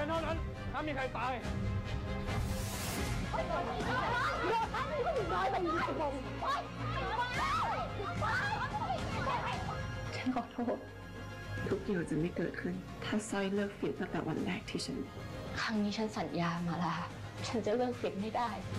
เป็นเท่านั้นถ้ามีใครตายฉันขอโทษทุกอย่างจะไม่เกิดขึ้นถ้าสร้อยเลิกเฟียดตั้งแต่วันแรกที่ฉันครั้งนี้ฉันสัญญามาละฉันจะเลิกเฟียดไม่ได้